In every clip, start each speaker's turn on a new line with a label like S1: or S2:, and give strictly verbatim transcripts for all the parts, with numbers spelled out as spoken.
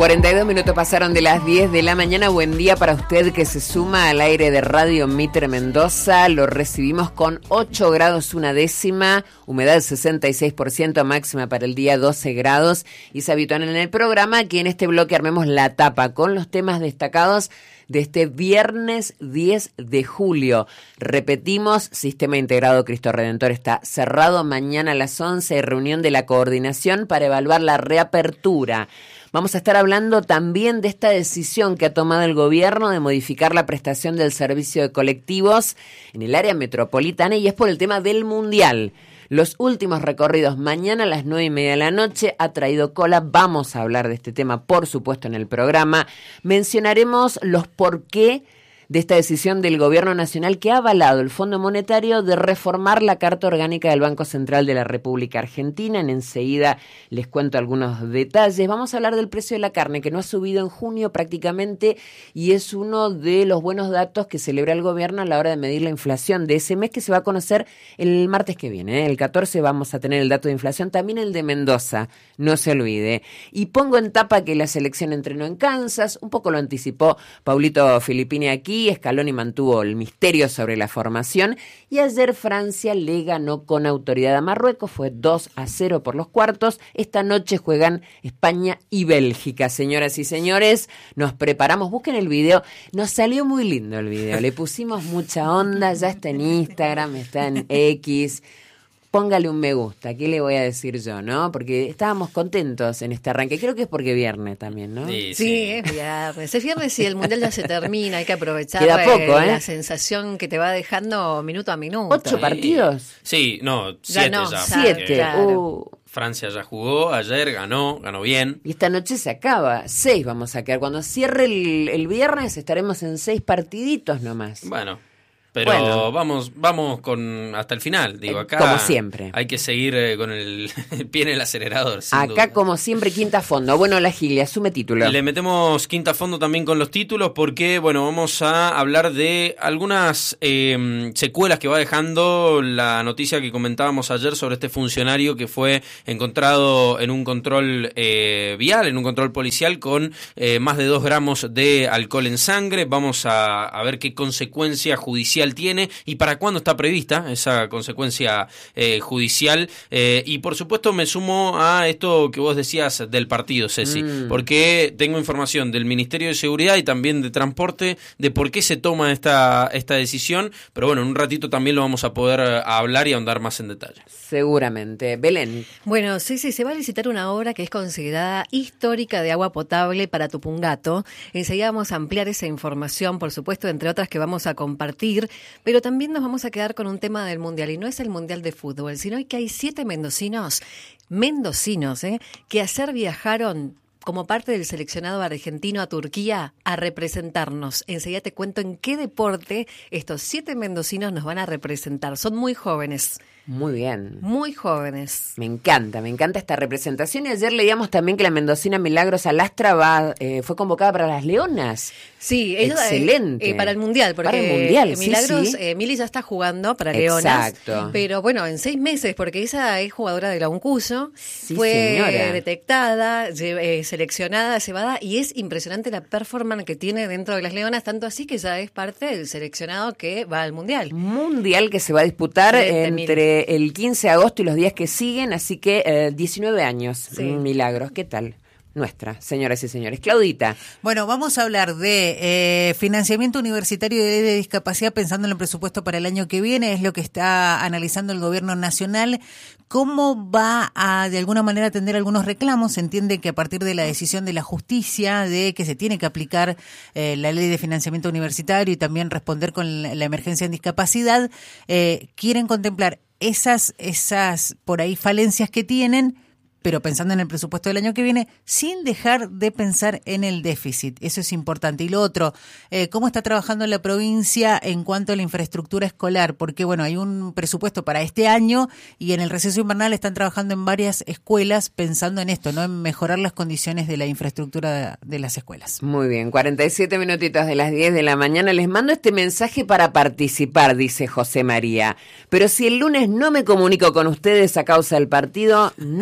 S1: cuarenta y dos minutos pasaron de las diez de la mañana. Buen día para usted que se suma al aire de Radio Mitre Mendoza. Lo recibimos con ocho grados una décima, humedad sesenta y seis por ciento, máxima para el día doce grados. Y se habitúan en el programa que en este bloque armemos la tapa con los temas destacados de este viernes diez de julio. Repetimos, Sistema Integrado Cristo Redentor está cerrado. Mañana a las once hay reunión de la coordinación para evaluar la reapertura. Vamos a estar hablando también de esta decisión que ha tomado el gobierno de modificar la prestación del servicio de colectivos en el área metropolitana, y es por el tema del Mundial. Los últimos recorridos mañana a las nueve y media de la noche ha traído cola. Vamos a hablar de este tema, por supuesto, en el programa. Mencionaremos los por qué de esta decisión del Gobierno Nacional que ha avalado el Fondo Monetario de reformar la Carta Orgánica del Banco Central de la República Argentina. En enseguida les cuento algunos detalles. Vamos a hablar del precio de la carne, que no ha subido en junio prácticamente, y es uno de los buenos datos que celebra el Gobierno a la hora de medir la inflación de ese mes, que se va a conocer el martes que viene, ¿eh? El catorce vamos a tener el dato de inflación, también el de Mendoza, no se olvide. Y pongo en tapa que la selección entrenó en Kansas, un poco lo anticipó Paulito Filippini aquí. Scaloni mantuvo el misterio sobre la formación, y ayer Francia le ganó con autoridad a Marruecos, fue dos a cero por los cuartos. Esta noche juegan España y Bélgica. Señoras y señores, nos preparamos, busquen el video, nos salió muy lindo el video, le pusimos mucha onda, ya está en Instagram, está en X. Póngale un me gusta, ¿qué le voy a decir yo, no? Porque estábamos contentos en este arranque. Creo que es porque viernes también, ¿no?
S2: Sí, sí. sí es viernes. Es viernes y el Mundial ya se termina. Hay que aprovechar
S1: Queda poco, ¿eh?
S2: la sensación que te va dejando minuto a minuto.
S1: ¿Ocho partidos?
S3: Sí, no, siete
S2: ya. No,
S3: ya.
S1: Siete,
S2: claro.
S1: uh.
S3: Francia ya jugó, ayer ganó, ganó bien.
S1: Y esta noche se acaba, seis vamos a quedar. Cuando cierre el, el viernes estaremos en seis partiditos nomás.
S3: Bueno. Pero
S1: bueno,
S3: vamos vamos con hasta el final, digo, acá
S1: como siempre.
S3: Hay que seguir eh, con el, el pie en el acelerador, sin
S1: Acá
S3: duda.
S1: Como siempre, quinta fondo. Bueno, la Gilia, asume título.
S3: Le metemos quinta fondo también con los títulos porque, bueno, vamos a hablar de algunas eh, secuelas que va dejando la noticia que comentábamos ayer sobre este funcionario que fue encontrado en un control eh, vial, en un control policial con eh, más de dos gramos de alcohol en sangre. Vamos a, a ver qué consecuencia judicial tiene y para cuándo está prevista esa consecuencia eh, judicial, eh, y por supuesto me sumo a esto que vos decías del partido, Ceci, mm. porque tengo información del Ministerio de Seguridad y también de Transporte de por qué se toma esta, esta decisión, pero bueno, en un ratito también lo vamos a poder hablar y ahondar más en detalle.
S1: Seguramente. Belén.
S2: Bueno, sí, sí, se va a licitar una obra que es considerada histórica de agua potable para Tupungato. Enseguida vamos a ampliar esa información, por supuesto, entre otras que vamos a compartir. Pero también nos vamos a quedar con un tema del Mundial, y no es el Mundial de fútbol, sino que hay siete mendocinos, mendocinos, ¿eh? que ayer viajaron como parte del seleccionado argentino a Turquía a representarnos. Enseguida te cuento en qué deporte estos siete mendocinos nos van a representar. Son muy jóvenes.
S1: Muy bien.
S2: Muy jóvenes.
S1: Me encanta, me encanta esta representación. Y ayer leíamos también que la mendocina Milagros Alastra va, eh, fue convocada para las Leonas.
S2: Sí, ella,
S1: excelente.
S2: Eh, eh, para el Mundial, porque
S1: para el mundial,
S2: Milagros,
S1: sí, sí.
S2: Eh, Mili ya está jugando para Leonas.
S1: Exacto.
S2: Pero bueno, en seis meses, porque ella es jugadora de la UNCUYO,
S1: sí,
S2: fue
S1: señora.
S2: detectada, eh, seleccionada, llevada, y es impresionante la performance que tiene dentro de las Leonas, tanto así que ya es parte del seleccionado que va al Mundial.
S1: Mundial que se va a disputar
S2: Excelente,
S1: entre
S2: Mili.
S1: el quince de agosto y los días que siguen, así que eh, diecinueve años.
S2: Sí.
S1: Milagros, ¿qué tal? Nuestra, señoras y señores. Claudita.
S4: Bueno, vamos a hablar de eh, financiamiento universitario de, de discapacidad pensando en el presupuesto para el año que viene, es lo que está analizando el gobierno nacional. ¿Cómo va a, de alguna manera, atender algunos reclamos? Se entiende que a partir de la decisión de la justicia de que se tiene que aplicar eh, la ley de financiamiento universitario y también responder con la, la emergencia en discapacidad, eh, quieren contemplar esas, esas por ahí falencias que tienen, pero pensando en el presupuesto del año que viene, sin dejar de pensar en el déficit. Eso es importante. Y lo otro, eh, ¿cómo está trabajando la provincia en cuanto a la infraestructura escolar? Porque, bueno, hay un presupuesto para este año y en el receso invernal están trabajando en varias escuelas pensando en esto, ¿no? En mejorar las condiciones de la infraestructura de, de las escuelas.
S1: Muy bien, cuarenta y siete minutitos de las diez de la mañana. Les mando este mensaje para participar, dice José María. Pero si el lunes no me comunico con ustedes a causa del partido, no me extrañen.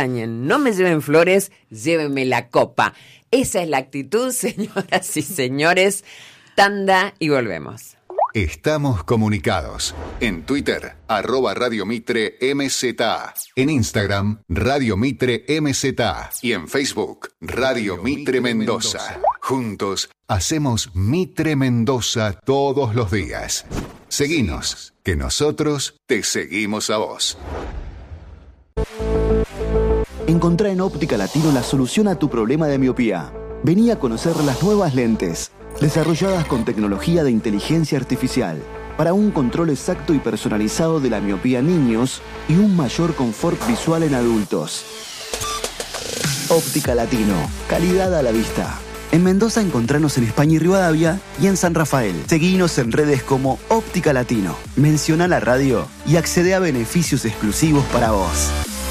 S1: extrañen, no me lleven flores, llévenme la copa. Esa es la actitud, señoras y señores. Tanda y volvemos.
S5: Estamos comunicados. En Twitter, arroba Radio Mitre M Z A. En Instagram, Radio Mitre M Z A. Y en Facebook, Radio Mitre Mendoza. Juntos, hacemos Mitre Mendoza todos los días. Seguinos, que nosotros te seguimos a vos.
S6: Encontrá en Óptica Latino la solución a tu problema de miopía. Vení a conocer las nuevas lentes, desarrolladas con tecnología de inteligencia artificial, para un control exacto y personalizado de la miopía en niños y un mayor confort visual en adultos. Óptica Latino, calidad a la vista. En Mendoza encontranos en España y Rivadavia y en San Rafael. Seguinos en redes como Óptica Latino. Menciona la radio y accede a beneficios exclusivos para vos.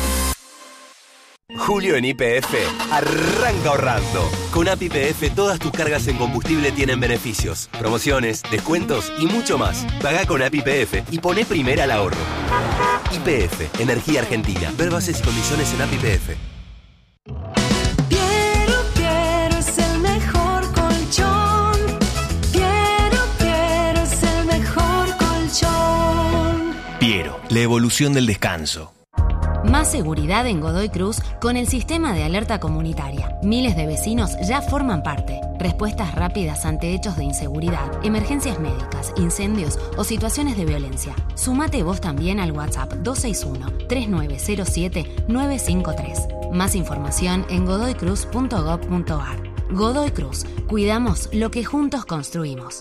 S7: Julio en Y P F arranca ahorrando. Con A P I P F todas tus cargas en combustible tienen beneficios, promociones, descuentos y mucho más. Pagá con A P I P F y poné primera al ahorro. Y P F, Energía Argentina. Ver bases y condiciones en A P I P F.
S8: Piero, Piero es el mejor colchón. Piero, Piero es el mejor colchón.
S7: Piero, la evolución del descanso.
S9: Más seguridad en Godoy Cruz con el sistema de alerta comunitaria. Miles de vecinos ya forman parte. Respuestas rápidas ante hechos de inseguridad, emergencias médicas, incendios o situaciones de violencia. Sumate vos también al WhatsApp dos seis uno, tres nueve cero siete, nueve cinco tres. Más información en godoy cruz punto gob punto ar. Godoy Cruz. Cuidamos lo que juntos construimos.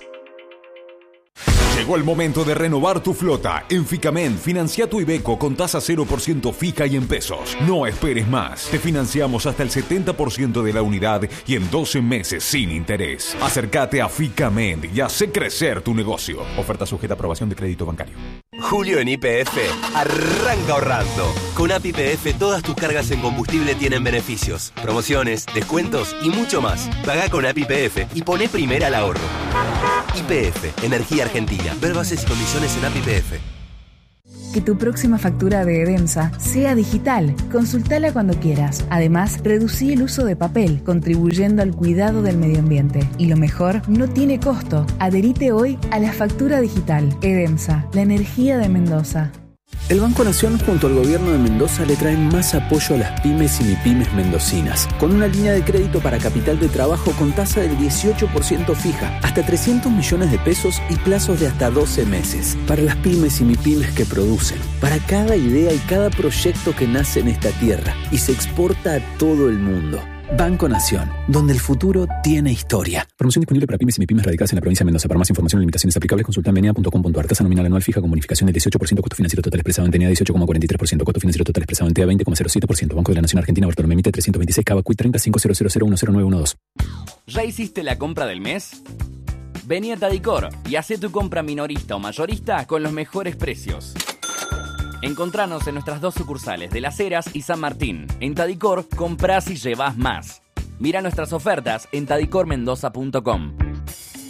S10: Llegó el momento de renovar tu flota. En Ficamen, financia tu Iveco con tasa cero por ciento fija y en pesos. No esperes más. Te financiamos hasta el setenta por ciento de la unidad y en doce meses sin interés. Acércate a Ficamen y hace crecer tu negocio. Oferta sujeta a aprobación de crédito bancario.
S7: Julio en Y P F arranca ahorrando. Con A P I P F todas tus cargas en combustible tienen beneficios, promociones, descuentos y mucho más. Pagá con A P I P F y poné primera al ahorro. Y P F, Energía Argentina. Ver bases y condiciones en A P I P F.
S11: Que tu próxima factura de EDEMSA sea digital. Consultala cuando quieras. Además, reducí el uso de papel, contribuyendo al cuidado del medio ambiente. Y lo mejor, no tiene costo. Adherite hoy a la factura digital. EDEMSA, la energía de Mendoza.
S12: El Banco Nación junto al Gobierno de Mendoza le traen más apoyo a las pymes y mipymes mendocinas, con una línea de crédito para capital de trabajo con tasa del dieciocho por ciento fija, hasta trescientos millones de pesos y plazos de hasta doce meses. Para las pymes y mipymes que producen, para cada idea y cada proyecto que nace en esta tierra y se exporta a todo el mundo. Banco Nación, donde el futuro tiene historia.
S13: Promoción disponible para pymes y mipymes radicadas en la provincia de Mendoza. Para más información y limitaciones aplicables, consulta en b n a punto com punto a r. Tasa nominal anual fija con bonificación del dieciocho por ciento, costo financiero total expresado en T N A dieciocho coma cuarenta y tres por ciento, costo financiero total expresado en T A veinte coma cero siete por ciento. Banco de la Nación Argentina, Bartolomé Mitre trescientos veintiséis, Cava Cuit treinta, cinco cero cero cero uno cero nueve uno dos.
S14: ¿Ya hiciste la compra del mes? Vení a Tadicor y hacé tu compra minorista o mayorista con los mejores precios. Encontranos en nuestras dos sucursales de Las Heras y San Martín. En Tadicor, comprás y llevás más. Mira nuestras ofertas en tadicor mendoza punto com.